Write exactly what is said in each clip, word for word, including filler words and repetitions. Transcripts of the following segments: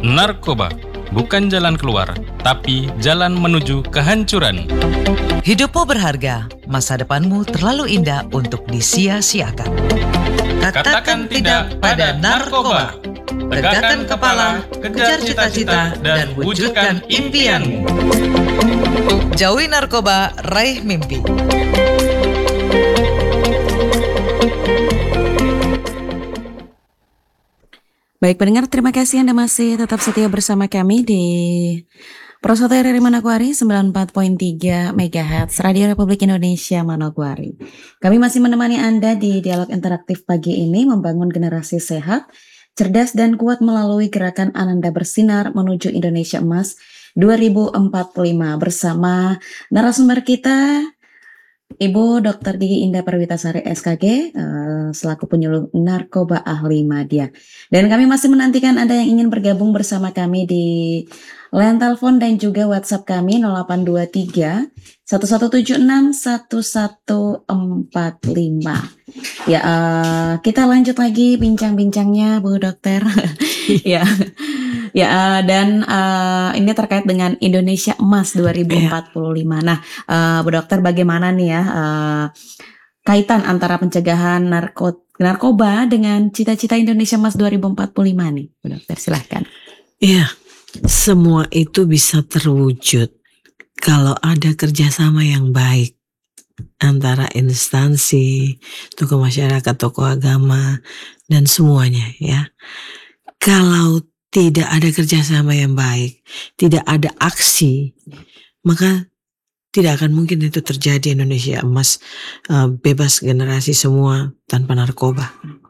Narkoba bukan jalan keluar, tapi jalan menuju kehancuran. Hidupmu berharga, masa depanmu terlalu indah untuk disia-siakan. Katakan tidak pada narkoba. Tegakkan kepala, kejar cita-cita, dan wujudkan impianmu. Jauhi narkoba, raih mimpi. Baik pendengar, terima kasih Anda masih tetap setia bersama kami di Prosote R R I Manokwari sembilan puluh empat koma tiga megahertz Radio Republik Indonesia Manokwari. Kami masih menemani Anda di dialog interaktif pagi ini, membangun generasi sehat, cerdas dan kuat melalui gerakan Ananda Bersinar menuju Indonesia Emas dua ribu empat puluh lima bersama narasumber kita Ibu Doktor Gigi Indah Perwitasari S K G uh, selaku penyuluh narkoba ahli Madya. Dan kami masih menantikan Anda yang ingin bergabung bersama kami di line telepon dan juga WhatsApp kami nol delapan dua tiga satu satu tujuh enam satu satu empat lima. Ya, uh, kita lanjut lagi bincang-bincangnya Bu Dokter. Ya. Ya, uh, dan uh, ini terkait dengan Indonesia Emas dua ribu empat puluh lima. Nah, uh, Bu Dokter, bagaimana nih ya uh, kaitan antara pencegahan narko narkoba dengan cita-cita Indonesia Emas dua ribu empat puluh lima nih, Bu Dokter, silahkan. Iya, semua itu bisa terwujud kalau ada kerjasama yang baik antara instansi, tokoh masyarakat, tokoh agama, dan semuanya ya. Kalau tidak ada kerjasama yang baik, tidak ada aksi, maka tidak akan mungkin itu terjadi Indonesia Emas uh, bebas generasi semua tanpa narkoba.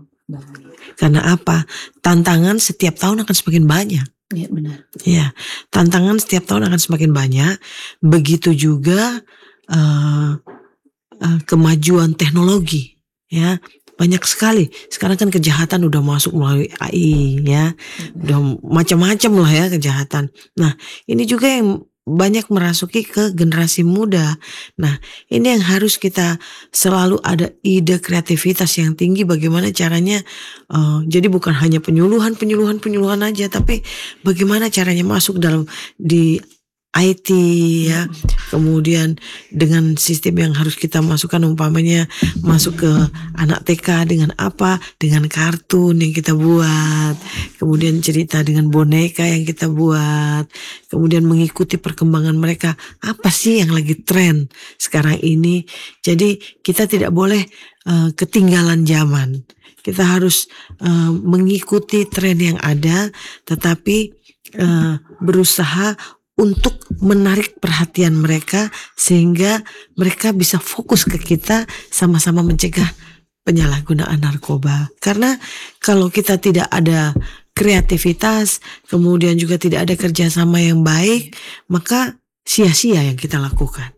Karena apa? Tantangan setiap tahun akan semakin banyak. Iya, benar. Ya, tantangan setiap tahun akan semakin banyak. Begitu juga uh, uh, kemajuan teknologi, ya. Banyak sekali. Sekarang kan kejahatan udah masuk melalui A I ya. Udah macam-macam lah ya kejahatan. Nah, ini juga yang banyak merasuki ke generasi muda. Nah, ini yang harus kita selalu ada ide kreativitas yang tinggi bagaimana caranya. Uh, jadi bukan hanya penyuluhan, penyuluhan, penyuluhan aja, tapi bagaimana caranya masuk dalam di I T ya, kemudian dengan sistem yang harus kita masukkan umpamanya masuk ke anak T K dengan apa, dengan kartun yang kita buat, kemudian cerita dengan boneka yang kita buat, kemudian mengikuti perkembangan mereka, apa sih yang lagi tren sekarang ini. Jadi kita tidak boleh uh, ketinggalan zaman, kita harus uh, mengikuti tren yang ada, tetapi uh, berusaha untuk menarik perhatian mereka sehingga mereka bisa fokus ke kita, sama-sama mencegah penyalahgunaan narkoba. Karena kalau kita tidak ada kreativitas, kemudian juga tidak ada kerjasama yang baik, maka sia-sia yang kita lakukan.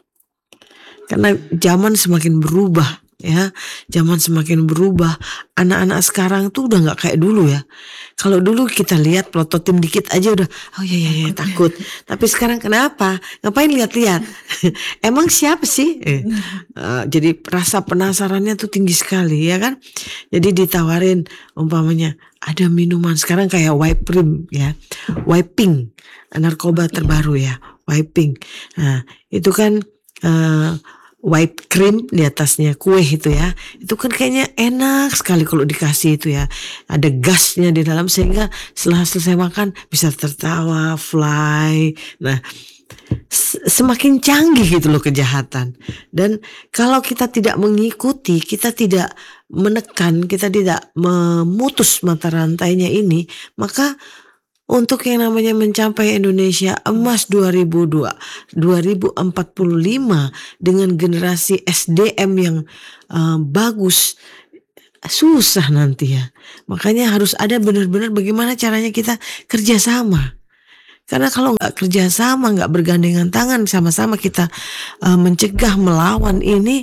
Karena zaman semakin berubah ya, zaman semakin berubah. Anak-anak sekarang tuh udah nggak kayak dulu ya. Kalau dulu kita lihat prototip dikit aja udah, oh ya ya ya takut. Tapi sekarang kenapa? Ngapain lihat-lihat? Emang siapa sih? Eh, uh, jadi rasa penasarannya tuh tinggi sekali ya kan. Jadi ditawarin umpamanya ada minuman sekarang kayak Wiping ya, Wiping, narkoba terbaru ya, Wiping. Nah itu kan uh, white cream di atasnya kue itu ya, itu kan kayaknya enak sekali kalau dikasih itu ya, ada gasnya di dalam sehingga setelah selesai makan bisa tertawa, fly. Nah semakin canggih gitu loh kejahatan. Dan kalau kita tidak mengikuti, kita tidak menekan, kita tidak memutus mata rantainya ini, maka untuk yang namanya mencapai Indonesia Emas dua ribu dua, dua ribu empat puluh lima dengan generasi S D M yang uh, bagus, susah nanti ya. Makanya harus ada benar-benar bagaimana caranya kita kerjasama. Karena kalau nggak kerjasama, nggak bergandengan tangan, sama-sama kita uh, mencegah, melawan ini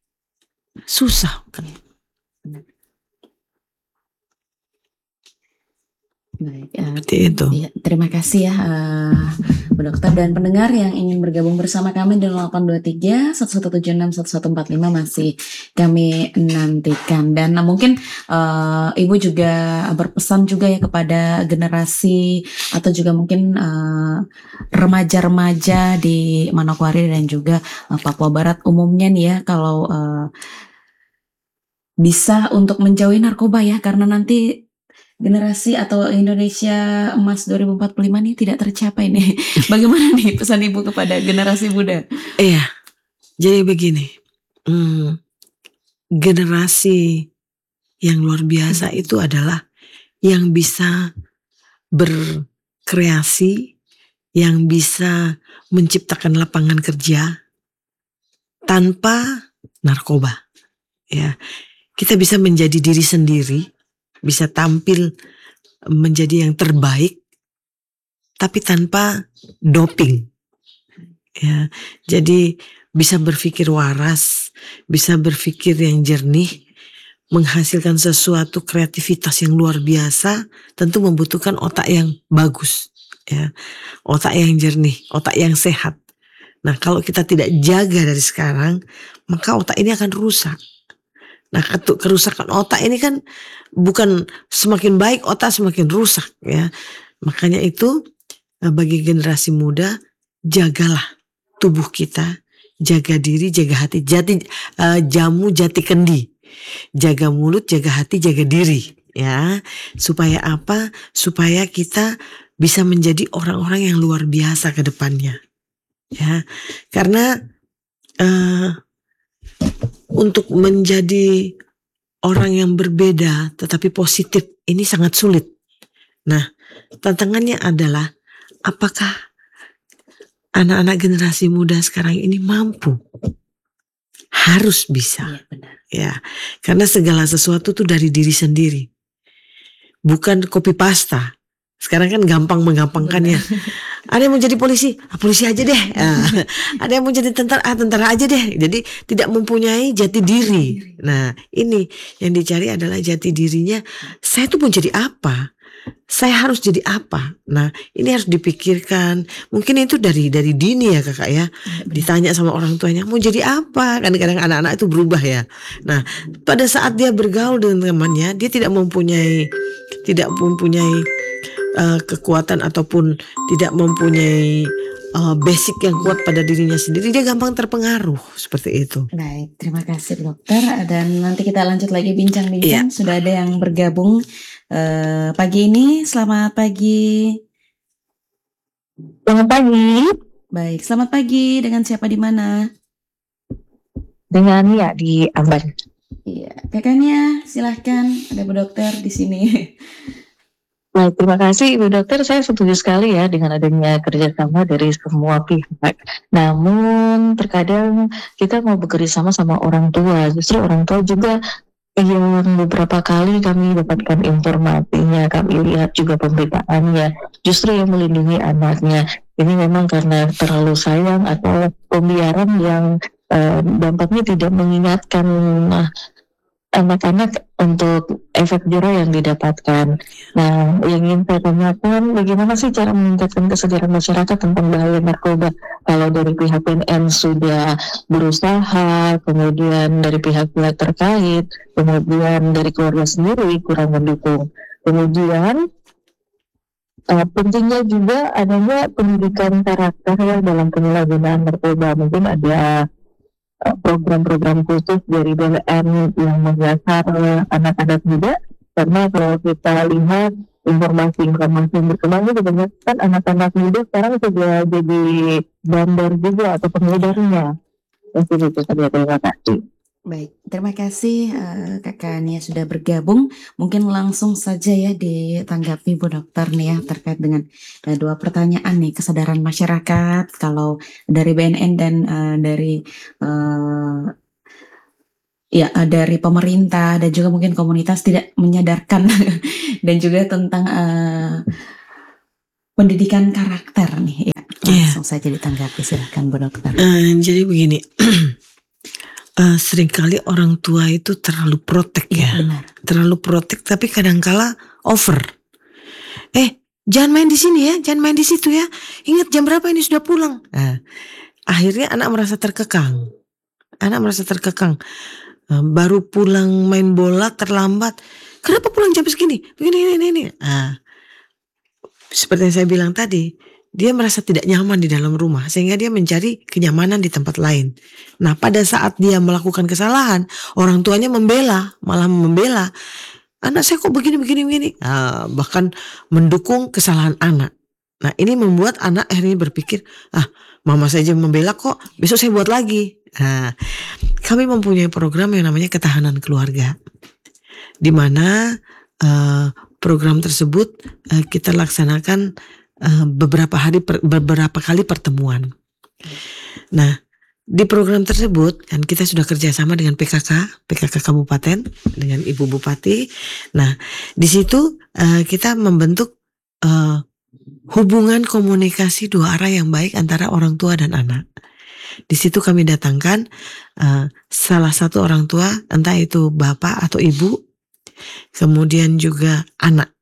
susah kan. Baik, uh, seperti itu. Ya, terima kasih ya uh, Bu Dokter, dan pendengar yang ingin bergabung bersama kami di nol delapan dua tiga satu satu tujuh enam satu satu empat lima masih kami nantikan. Dan nah, mungkin uh, Ibu juga berpesan juga ya kepada generasi atau juga mungkin uh, remaja-remaja di Manokwari dan juga uh, Papua Barat umumnya nih ya, kalau uh, bisa untuk menjauhi narkoba ya, karena nanti generasi atau Indonesia emas dua ribu empat puluh lima ini tidak tercapai nih. Bagaimana nih pesan Ibu kepada generasi muda? Iya, jadi begini, hmm, generasi yang luar biasa itu adalah yang bisa berkreasi, yang bisa menciptakan lapangan kerja tanpa narkoba. Ya, kita bisa menjadi diri sendiri, bisa tampil menjadi yang terbaik, tapi tanpa doping. Ya, jadi bisa berpikir waras, bisa berpikir yang jernih, menghasilkan sesuatu kreativitas yang luar biasa, tentu membutuhkan otak yang bagus, ya, otak yang jernih, otak yang sehat. Nah, kalau kita tidak jaga dari sekarang, maka otak ini akan rusak. Nah, kerusakan otak ini kan bukan semakin baik, otak semakin rusak, ya. Makanya itu bagi generasi muda, jagalah tubuh kita, jaga diri, jaga hati, jati uh, jamu jati kendi, jaga mulut, jaga hati, jaga diri, ya. Supaya apa? Supaya kita bisa menjadi orang-orang yang luar biasa ke depannya, ya. Karena uh, untuk menjadi orang yang berbeda tetapi positif ini sangat sulit. Nah, tantangannya adalah apakah anak-anak generasi muda sekarang ini mampu? Harus bisa. Ya, benar. Ya, karena segala sesuatu tuh dari diri sendiri. Bukan copy pasta. Sekarang kan gampang menggampangkan ya. Ada yang mau jadi polisi, ah, polisi aja deh. Ah, ada yang mau jadi tentara, ah, tentara aja deh. Jadi tidak mempunyai jati diri. Nah, ini yang dicari adalah jati dirinya. Saya tuh mau jadi apa? Saya harus jadi apa? Nah, ini harus dipikirkan. Mungkin itu dari dari dini ya kakak ya. Ditanya sama orang tuanya, mau jadi apa? Kadang-kadang anak-anak itu berubah ya. Nah, pada saat dia bergaul dengan temannya, dia tidak mempunyai tidak mempunyai uh, kekuatan ataupun tidak mempunyai uh, basic yang kuat pada dirinya sendiri, dia gampang terpengaruh seperti itu. Baik, terima kasih Dokter. Dan nanti kita lanjut lagi bincang-bincang. Ya. Sudah ada yang bergabung uh, pagi ini. Selamat pagi. Selamat pagi. Baik, selamat pagi. Dengan siapa di mana? Dengan ya di Amban. Iya, kakaknya silahkan. Ada Bu Dokter di sini. Baik, terima kasih Ibu Dokter. Saya setuju sekali ya dengan adanya kerjasama dari semua pihak. Namun terkadang kita mau bekerja sama sama orang tua, justru orang tua juga yang beberapa kali kami dapatkan informasinya, kami lihat juga pemberitaannya, justru yang melindungi anaknya. Ini memang karena terlalu sayang atau pembiaran yang eh, dampaknya tidak mengingatkan nah, anak-anak untuk efek jera yang didapatkan. Nah, yang ingin saya tanyakan, bagaimana sih cara meningkatkan kesadaran masyarakat tentang bahaya narkoba? Kalau dari pihak P N N sudah berusaha, kemudian dari pihak-pihak terkait, kemudian dari keluarga sendiri kurang mendukung. Kemudian uh, pentingnya juga adanya pendidikan karakter ya dalam penyalahgunaan narkoba. Mungkin ada program-program khusus dari B L N yang menyasar anak-anak muda, karena kalau kita lihat informasi-informasi yang berkembang itu kebanyakan anak-anak muda sekarang sudah jadi bandar juga atau pengedarnya. Itu saja, terima kasih. Baik, terima kasih uh, Kakak Nia sudah bergabung. Mungkin langsung saja ya ditanggapi Bu Dokter nih ya terkait dengan uh, dua pertanyaan nih, kesadaran masyarakat kalau dari B N N dan uh, dari uh, ya uh, dari pemerintah dan juga mungkin komunitas tidak menyadarkan dan juga tentang uh, pendidikan karakter nih ya. Langsung yeah. saja ditanggapi, silakan Bu Dokter. Uh, jadi begini. Uh, seringkali orang tua itu terlalu protek ya, ya benar. terlalu protek tapi kadangkala over. Eh jangan main di sini ya, jangan main di situ ya. Ingat jam berapa ini sudah pulang. Nah, akhirnya anak merasa terkekang. Anak merasa terkekang. Baru pulang main bola terlambat. Kenapa pulang jam segini? Begini, ini, ini. Nah, seperti yang saya bilang tadi, dia merasa tidak nyaman di dalam rumah, sehingga dia mencari kenyamanan di tempat lain. Nah, pada saat dia melakukan kesalahan, orang tuanya membela, malah membela. Anak saya kok begini, begini, begini. Nah, bahkan mendukung kesalahan anak. Nah, ini membuat anak akhirnya berpikir, ah, mama saja membela kok, besok saya buat lagi. Nah, kami mempunyai program yang namanya ketahanan keluarga, di mana uh, program tersebut uh, kita laksanakan uh, beberapa hari per, beberapa kali pertemuan. Nah, di program tersebut kan kita sudah kerjasama dengan P K K, P K K Kabupaten, dengan Ibu Bupati. Nah, di situ uh, kita membentuk uh, hubungan komunikasi dua arah yang baik antara orang tua dan anak. Di situ kami datangkan uh, salah satu orang tua, entah itu bapak atau ibu, kemudian juga anak.